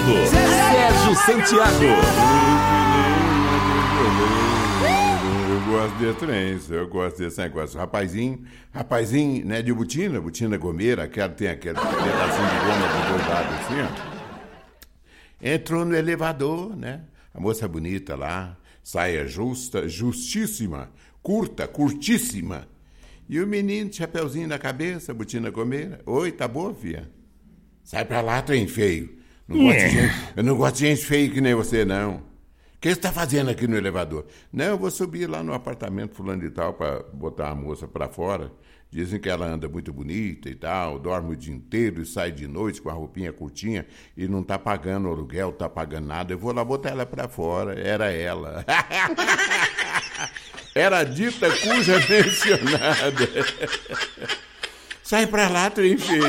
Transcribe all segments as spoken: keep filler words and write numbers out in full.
apresentando Sérgio Santiago. Eu gosto desse trem, eu gosto desse negócio. Rapazinho, rapazinho, né, de botina, botina gomeira, aquela tem aquele pedacinho de goma do dois lados assim, ó. Entrou no elevador, né? A moça bonita lá, saia justa, justíssima, curta, curtíssima. E o menino, chapeuzinho na cabeça, botina gomeira. Oi, tá boa, filha? Sai pra lá, trem feio. Não gosto de gente, eu não gosto de gente feia que nem você, não. O que você está fazendo aqui no elevador? Não, eu vou subir lá no apartamento fulano de tal para botar a moça para fora. Dizem que ela anda muito bonita e tal, dorme o dia inteiro e sai de noite com a roupinha curtinha e não está pagando aluguel, não está pagando nada. Eu vou lá botar ela para fora. Era ela. Era a dita cuja mencionada. Sai para lá, trem feio.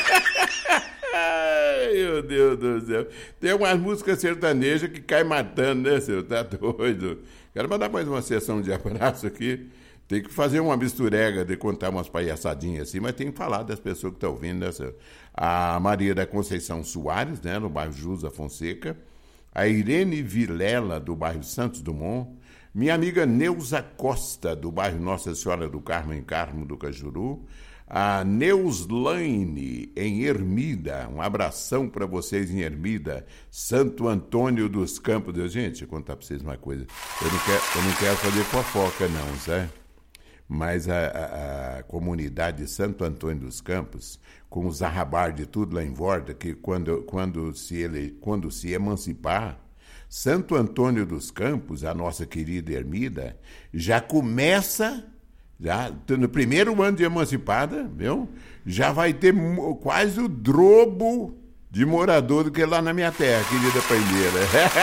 Ai, meu Deus do céu. Tem umas músicas sertanejas que caem matando, né, senhor? Tá doido. Quero mandar mais uma sessão de abraço aqui. Tem que fazer uma misturega de contar umas palhaçadinhas assim, mas tem que falar das pessoas que estão ouvindo, né, senhor? A Maria da Conceição Soares, né, no bairro Jusa Fonseca. A Irene Vilela, do bairro Santos Dumont. Minha amiga Neuza Costa, do bairro Nossa Senhora do Carmo, em Carmo do Cajuru. A Neuslaine, em Ermida. Um abração para vocês em Ermida. Santo Antônio dos Campos. Deus, gente, vou contar para vocês uma coisa. Eu não quero, eu não quero fazer fofoca, não, sabe? Mas a, a, a comunidade de Santo Antônio dos Campos, com os arrabar de tudo lá em volta, que quando, quando, se ele, quando se emancipar, Santo Antônio dos Campos, a nossa querida Ermida, já começa... Já, no primeiro ano de emancipada, viu? Já vai ter quase o drobo de morador do que lá na minha terra, querida paineira.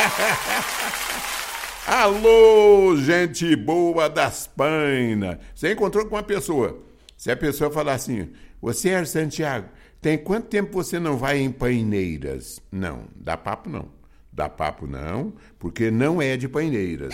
Alô, gente boa das Painas. Você encontrou com uma pessoa. Se a pessoa falar assim, você é Santiago, tem quanto tempo você não vai em Paineiras? Não, dá papo não. Dá papo não, porque não é de Paineiras.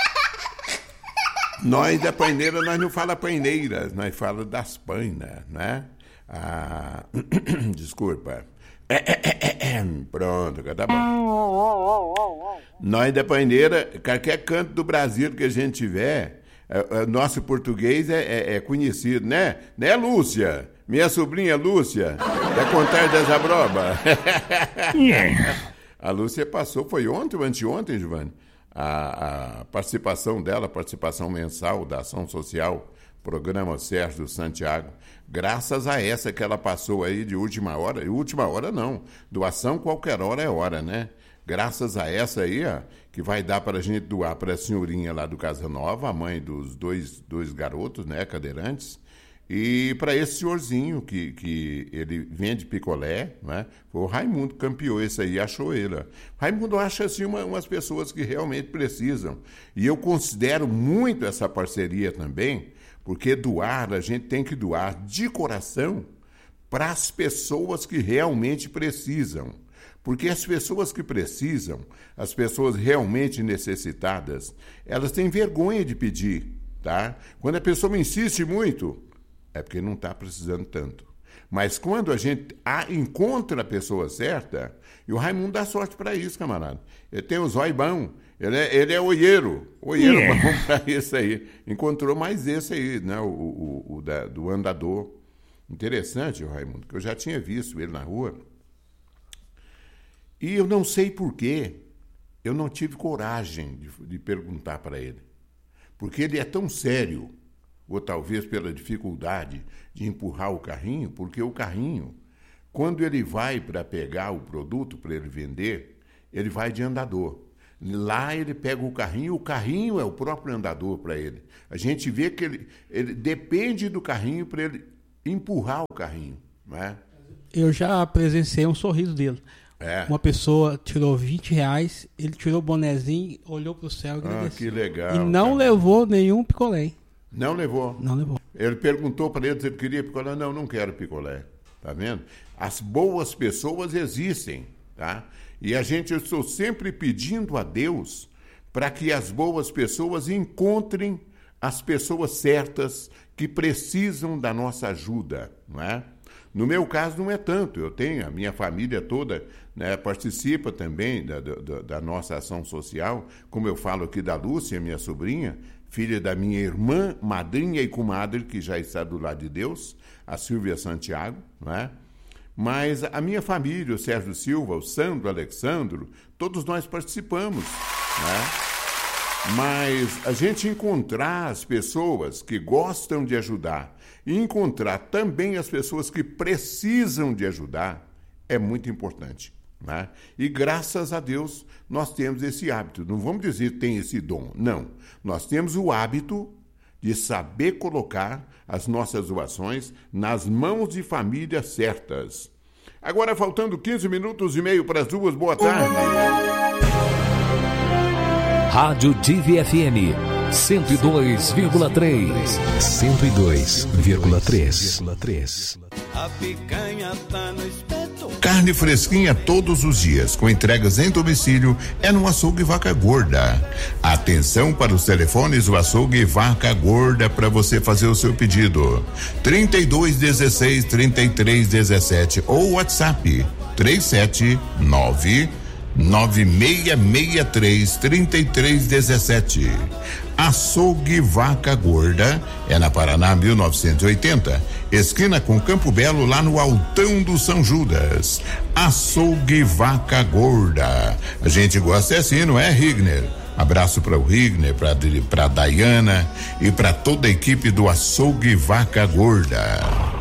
Nós da Paineira, nós não fala Paineiras, nós fala das Painas, né? Ah, desculpa. Pronto, tá bom. Nós da Paineira, qualquer canto do Brasil que a gente tiver, nosso português é, é, é conhecido, né? Né, Lúcia? Minha sobrinha Lúcia, da Contar das Abroba. A Lúcia passou, foi ontem ou anteontem, Giovanni? A, a participação dela, a participação mensal da Ação Social, programa Sérgio Santiago, graças a essa que ela passou aí de última hora, e última hora não, doação qualquer hora é hora, né? Graças a essa aí, ó, que vai dar para a gente doar para a senhorinha lá do Casa Nova, a mãe dos dois, dois garotos, né, cadeirantes, e para esse senhorzinho que, que ele vende picolé, né? Foi o Raimundo que campeou esse aí, achou ele. Ó. Raimundo acha assim uma, umas pessoas que realmente precisam. E eu considero muito essa parceria também, porque doar, a gente tem que doar de coração para as pessoas que realmente precisam. Porque as pessoas que precisam, as pessoas realmente necessitadas, elas têm vergonha de pedir, tá? Quando a pessoa insiste muito, é porque não está precisando tanto. Mas quando a gente a, encontra a pessoa certa, e o Raimundo dá sorte para isso, camarada. Ele tem o zóio bom, ele é, ele é olheiro, olheiro yeah. Bom para isso aí. Encontrou mais esse aí, né? o, o, o da, do andador. Interessante o Raimundo, que eu já tinha visto ele na rua. E eu não sei por quê, eu não tive coragem de, de perguntar para ele. Porque ele é tão sério, ou talvez pela dificuldade de empurrar o carrinho, porque o carrinho, quando ele vai para pegar o produto para ele vender, ele vai de andador. Lá ele pega o carrinho, o carrinho é o próprio andador para ele. A gente vê que ele, ele depende do carrinho para ele empurrar o carrinho, não é? Eu já presenciei um sorriso dele. É. Uma pessoa tirou vinte reais, ele tirou o bonezinho, olhou para o céu e agradeceu. Ah, que legal. E não cara. levou nenhum picolé. Não levou? Não levou. Ele perguntou para ele se ele queria picolé. Não, não quero picolé. Tá vendo? As boas pessoas existem, tá? E a gente, eu estou sempre pedindo a Deus para que as boas pessoas encontrem as pessoas certas que precisam da nossa ajuda, não é? No meu caso, não é tanto. Eu tenho, a minha família toda, né, participa também da, da, da nossa ação social. Como eu falo aqui da Lúcia, minha sobrinha, filha da minha irmã, madrinha e comadre, que já está do lado de Deus, a Silvia Santiago, né? Mas a minha família, o Sérgio Silva, o Sandro, o Alexandro, todos nós participamos, né? Mas a gente encontrar as pessoas que gostam de ajudar e encontrar também as pessoas que precisam de ajudar é muito importante, né? E graças a Deus nós temos esse hábito. Não vamos dizer que tem esse dom, não. Nós temos o hábito de saber colocar as nossas doações nas mãos de famílias certas. Agora, faltando quinze minutos e meio para as duas, boa tarde. Rádio Divi F M, cento e dois vírgula três. cento e dois vírgula três. A picanha tá no espeto. Carne fresquinha todos os dias, com entregas em domicílio, é no Açougue Vaca Gorda. Atenção para os telefones do Açougue Vaca Gorda para você fazer o seu pedido. trinta e dois, dezesseis, trinta e três, dezessete ou WhatsApp três sete nove nove seis seis três, três três um sete. Açougue Vaca Gorda é na Paraná mil novecentos e oitenta, esquina com Campo Belo, lá no Altão do São Judas. Açougue Vaca Gorda. A gente gosta assim, não é, Rigner? Abraço para o Rigner, para para Dayana e para toda a equipe do Açougue Vaca Gorda.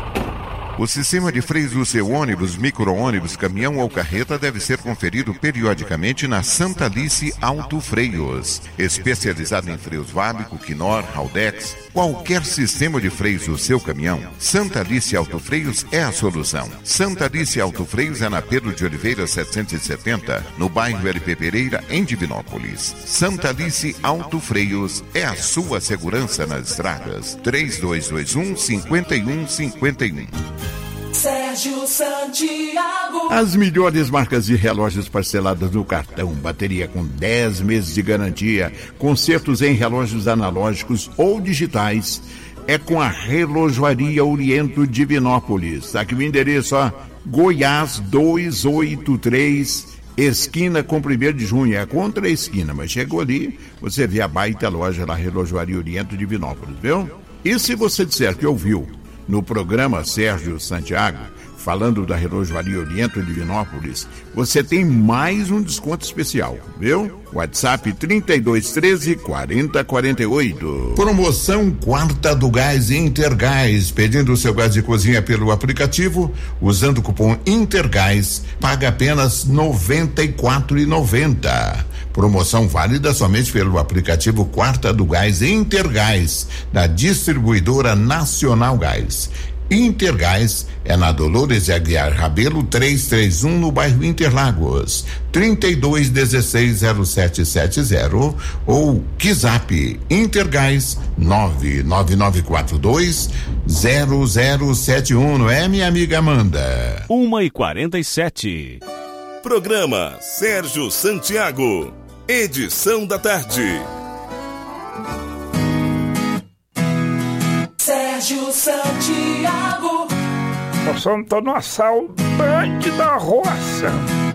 O sistema de freios do seu ônibus, micro-ônibus, caminhão ou carreta deve ser conferido periodicamente na Santa Alice Auto Freios. Especializado em freios Vábico, Quinor, Haldex, qualquer sistema de freios do seu caminhão, Santa Alice Auto Freios é a solução. Santa Alice Auto Freios é na Pedro de Oliveira setecentos e setenta, no bairro L P Pereira, em Divinópolis. Santa Alice Auto Freios é a sua segurança nas estradas. três dois dois um, cinco um cinco um. Sérgio Santiago. As melhores marcas de relógios parceladas no cartão, bateria com dez meses de garantia, consertos em relógios analógicos ou digitais, é com a Relojoaria Oriento Divinópolis. Aqui o endereço, ó, Goiás duzentos e oitenta e três, esquina com primeiro de junho, é contra a esquina, mas chegou ali, você vê a baita loja lá, Relojoaria Oriento Divinópolis, viu? E se você disser que ouviu no programa Sérgio Santiago, falando da Relojoaria Oriento Divinópolis, você tem mais um desconto especial, viu? WhatsApp trinta e dois, treze, quarenta, quarenta e oito. Promoção Quarta do Gás Intergás. Pedindo o seu gás de cozinha pelo aplicativo, usando o cupom Intergás, paga apenas noventa e quatro reais e noventa centavos. Promoção válida somente pelo aplicativo Quarta do Gás Intergás, da distribuidora Nacional Gás. Intergás é na Dolores de Aguiar Rabelo trezentos e trinta e um, no bairro Interlagos, trinta e dois, dezesseis, zero sete sete zero ou Kizap Intergás nove nove nove quatro dois zero zero sete um, não é, minha amiga Amanda? uma e quarenta e sete. Programa Sérgio Santiago, edição da tarde. Sérgio Santiago. Nós somos todos uma saudade da roça.